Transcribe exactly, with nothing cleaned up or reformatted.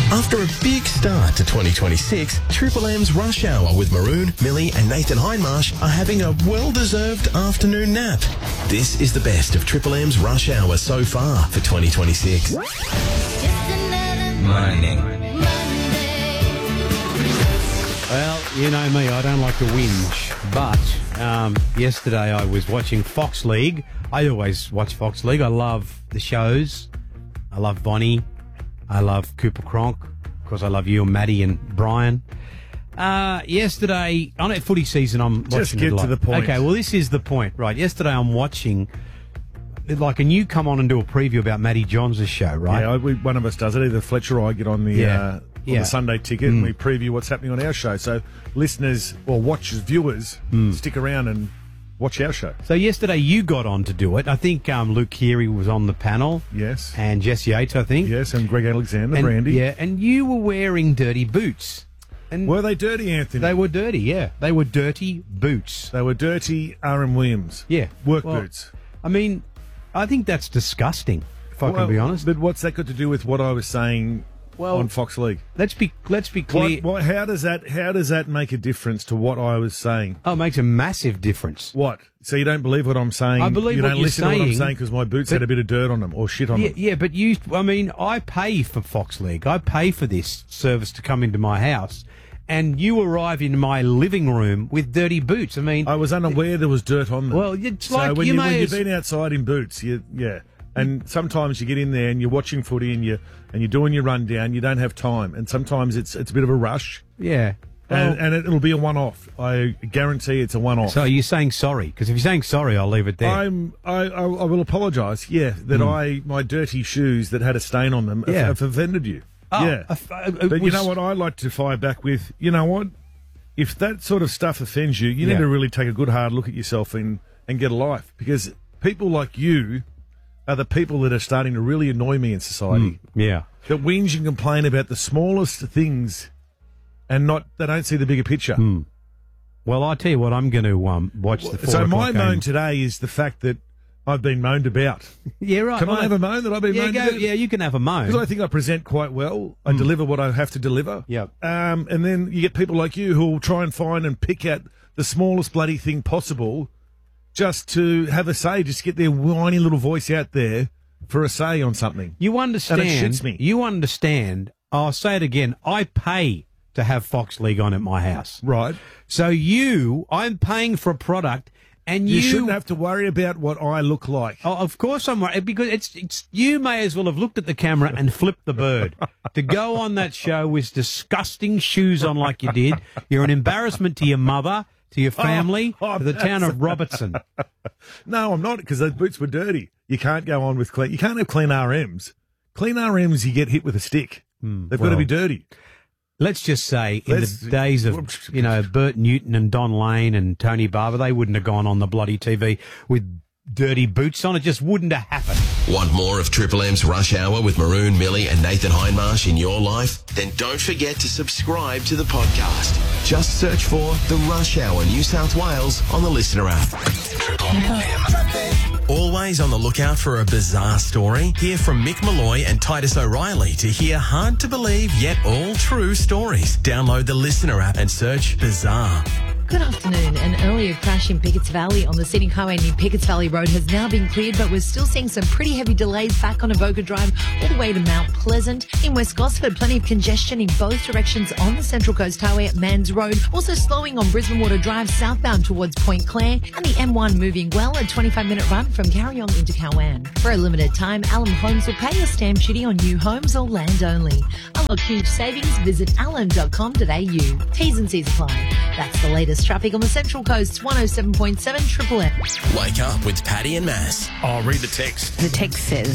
After a big start to twenty twenty-six, Triple M's Rush Hour with Maroon, Millie and Nathan Hindmarsh are having a well-deserved afternoon nap. This is the best of Triple M's Rush Hour so far for twenty twenty-six. Morning. Well, you know me, I don't like to whinge, but um, yesterday I was watching Fox League. I always watch Fox League. I love the shows. I love Bonnie. I love Cooper Cronk. Of course, I love you and Maddie and Brian. Uh, yesterday, on that footy season, I'm watching Just get it to the point. Okay, well, this is the point, right? Yesterday, I'm watching, like, and you come on and do a preview about Matty Johns' show, right? Yeah, I, we, one of us does it. Either Fletcher or I get on the Yeah. uh, on Yeah. the Sunday ticket Mm. and we preview what's happening on our show. So listeners or watchers, viewers, Mm. stick around and watch our show. So yesterday, you got on to do it. I think um, Luke Keary was on the panel. Yes. And Jess Yates, I think. Yes, and Greg Alexander, And, Brandy. Yeah, and you were wearing dirty boots. And Were they dirty, Anthony? they were dirty, yeah. They were dirty boots. They were dirty R M Williams. Yeah. Work Well, boots. I mean, I think that's disgusting, if I Well, can be honest. But what's that got to do with what I was saying Well, on Fox League? Let's be let's be clear. What, what, how does that how does that make a difference to what I was saying? Oh, it makes a massive difference. What? So you don't believe what I'm saying? I believe you what don't you're listen to what I'm saying, saying because my boots but- had a bit of dirt on them or shit on Yeah, them. yeah, but you, I mean, I pay for Fox League. I pay for this service to come into my house, and you arrive in my living room with dirty boots. I mean, I was unaware there was dirt on them. Well, it's so like when, you you, may when as- you've been outside in boots, you, yeah. And sometimes you get in there and you're watching footy and you and you're doing your rundown. You don't have time, and sometimes it's it's a bit of a rush. yeah. And, Well, and it'll be a one-off. I guarantee it's a one-off. so you're saying sorry? Because if you're saying sorry, I'll leave it there. I'm, I, I, I will apologise, yeah, that I my dirty shoes that had a stain on them Hmm. Yeah. have, have offended you. Oh, yeah. I f- I- it But you was- know what I like to fire back with? You know what? If that sort of stuff offends you, you Yeah. need to really take a good hard look at yourself and, and get a life. Because people like you are the people that are starting to really annoy me in society. Yeah. That whinge and complain about the smallest things and not they don't see the bigger picture. Well, I tell you what, I'm going to um, watch the four So my o'clock moan game. today is the fact that I've been moaned about. Yeah, right. Can well, I have a moan that I've been yeah, moaned go, about? yeah, you can have a moan. Because I think I present quite well. I deliver what I have to deliver. Yep. Um, and then you get people like you who will try and find and pick out the smallest bloody thing possible just to have a say, just get their whiny little voice out there for a say on something. You understand? And it shits me. You understand? I'll say it again. I pay to have Fox League on at my house. Right. So you, I'm paying for a product, and you, You, shouldn't have to worry about what I look like. Oh, of course I'm right, because it's it's. You may as well have looked at the camera and flipped the bird. To go on that show with disgusting shoes on like you did, you're an embarrassment to your mother, to your family, Oh, oh, to the town of Robertson. No, I'm not, because those boots were dirty. You can't go on with clean. You can't have clean R Ms. Clean R Ms, you get hit with a stick. They've got to well, be dirty. Let's just say, in Let's- the days of, you know, Bert Newton and Don Lane and Tony Barber, they wouldn't have gone on the bloody T V with dirty boots on. It just wouldn't have happened. Want more of Triple M's Rush Hour with Maroon, Millie and Nathan Hindmarsh in your life? Then don't forget to subscribe to the podcast. Just search for The Rush Hour New South Wales on the Listener app. Triple M. Always on the lookout for a bizarre story? Hear from Mick Malloy and Titus O'Reilly to hear hard to believe yet all true stories. Download the Listener app and search Bizarre. Good afternoon. An earlier crash in Pickett's Valley on the Scenic Highway near Pickett's Valley Road has now been cleared, but we're still seeing some pretty heavy delays back on Avoca Drive all the way to Mount Pleasant. In West Gosford, plenty of congestion in both directions on the Central Coast Highway at Mans Road. Also slowing on Brisbane Water Drive southbound towards Point Clare, and the M one moving well, a twenty-five minute run from Carryong into Cowan. For a limited time, Allen Homes will pay a stamp duty on new homes or land only. Unlock huge savings. Visit allen dot com dot a u. T's and C's apply. That's the latest traffic on the Central Coast, one oh seven point seven Triple M. Wake up with Paddy and Mass. Oh, read the text. The text says,